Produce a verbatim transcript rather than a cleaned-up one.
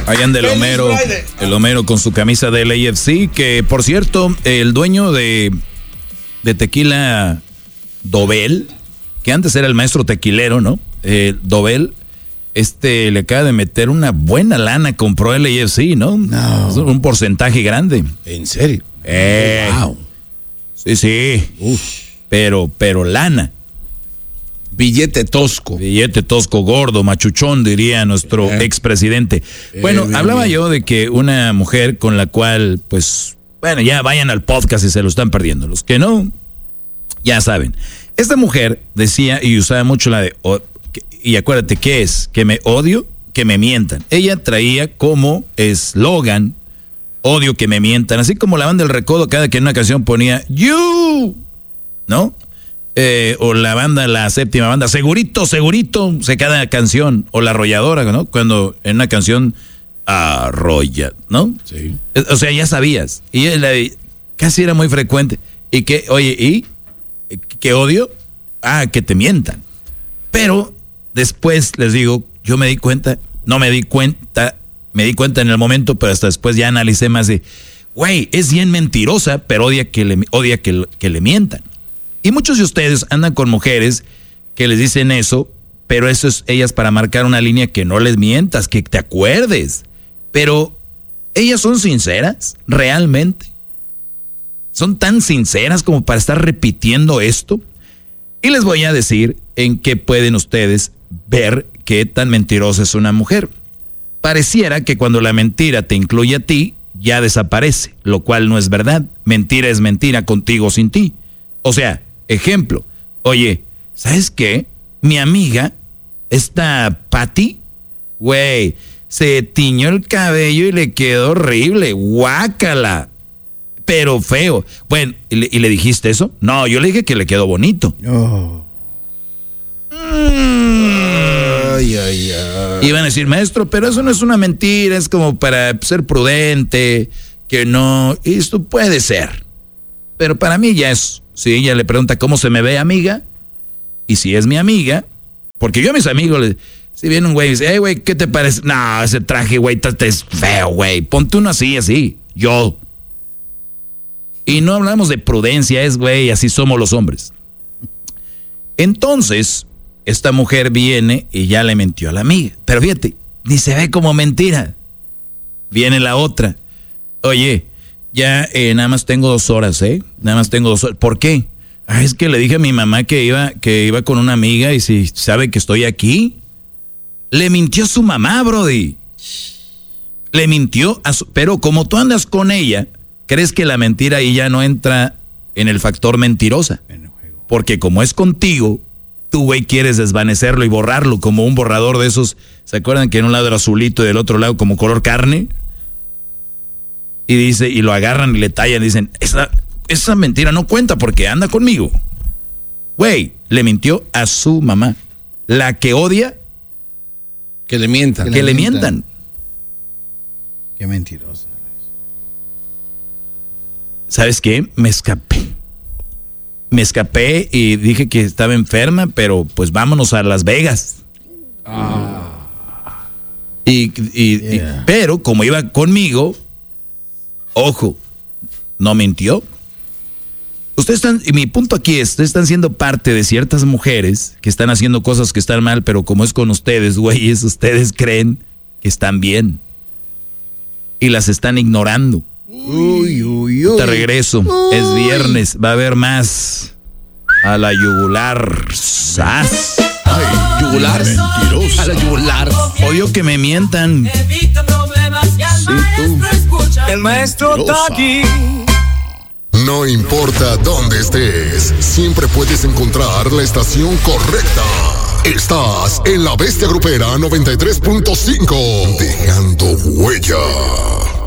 Ahí anda el Homero, el Homero con su camisa del A F C, que por cierto, el dueño de, de Tequila Dobel, que antes era el maestro tequilero, ¿no? Eh, Dobel, este le acaba de meter una buena lana, compró el A F C, ¿no? No. Es un porcentaje grande. ¿En serio? Eh, Oh, wow. Sí, sí. Uf. Pero, pero lana. Billete tosco. Billete tosco, gordo, machuchón, diría nuestro Eh. expresidente. Bueno, Eh, hablaba bien. yo de que una mujer con la cual, pues, bueno, ya vayan al podcast y se lo están perdiendo. Los que no, ya saben. Esta mujer decía y usaba mucho la de, oh, que, y acuérdate, ¿qué es? Que me odio, que me mientan. Ella traía como eslogan, odio que me mientan, así como la banda del Recodo cada que en una canción ponía, you, ¿no? Eh, o la banda, la séptima banda, segurito, segurito, se cada canción, o la arrolladora, ¿no? Cuando en una canción arrolla, ¿no? Sí. O sea, ya sabías. Y la, casi era muy frecuente. Y que, oye, ¿y qué odio? Ah, que te mientan. Pero después les digo, yo me di cuenta, no me di cuenta, me di cuenta en el momento, pero hasta después ya analicé más de, güey, es bien mentirosa, pero odia que le, odia que, que le mientan. Y muchos de ustedes andan con mujeres que les dicen eso, pero eso es ellas para marcar una línea que no les mientas, que te acuerdes. Pero ellas son sinceras, realmente. Son tan sinceras como para estar repitiendo esto. Y les voy a decir en qué pueden ustedes ver qué tan mentirosa es una mujer. Pareciera que cuando la mentira te incluye a ti, ya desaparece, lo cual no es verdad. Mentira es mentira, contigo o sin ti. O sea, ejemplo, oye, ¿sabes qué? Mi amiga, esta Patty, güey, se tiñó el cabello y le quedó horrible, guácala, pero feo. Bueno, ¿y le, y le dijiste eso? No, yo le dije que le quedó bonito. Oh. Mm. Ay, ay, ay. Iban a decir, maestro, pero eso no es una mentira, es como para ser prudente, que no, esto puede ser. Pero para mí ya es, si ella le pregunta cómo se me ve, amiga, y si es mi amiga, porque yo a mis amigos, les, si viene un güey y dice, hey, güey, ¿qué te parece? No, ese traje, güey, es feo, güey, ponte uno así, así, yo. Y no hablamos de prudencia, es, güey, así somos los hombres. Entonces, esta mujer viene y ya le mintió a la amiga. Pero fíjate, ni se ve como mentira. Viene la otra. Oye, ya eh, nada más tengo dos horas, ¿eh? Nada más tengo dos horas. ¿Por qué? Ah, es que le dije a mi mamá que iba, que iba con una amiga y si sabe que estoy aquí. Le mintió a su mamá, brody. Le mintió a su... Pero como tú andas con ella, ¿crees que la mentira ahí ya no entra en el factor mentirosa? Porque como es contigo, tú, güey, quieres desvanecerlo y borrarlo como un borrador de esos. ¿Se acuerdan que en un lado era azulito y del otro lado como color carne? Y dice, y lo agarran y le tallan y dicen, esa, esa mentira no cuenta porque anda conmigo. Güey, le mintió a su mamá. La que odia, que le mientan. Que, que le mientan. mientan. Qué mentirosa. ¿Sabes qué? Me escapé. Me escapé y dije que estaba enferma, pero pues vámonos a Las Vegas. Ah. Y, y, yeah. y pero como iba conmigo, ojo, no mintió. Ustedes están, y mi punto aquí es, ustedes están siendo parte de ciertas mujeres que están haciendo cosas que están mal, pero como es con ustedes, güeyes, ustedes creen que están bien. Y las están ignorando. Uy, uy, uy. Te regreso. Uy. Es viernes. Va a haber más. A la yugular. ¡Sas! Ay, yugular. Mentirosa. A la yugular. Odio que me mientan. Sí, tú. El maestro está aquí. No importa dónde estés, siempre puedes encontrar la estación correcta. Estás en La Bestia Grupera noventa y tres punto cinco. Dejando huella.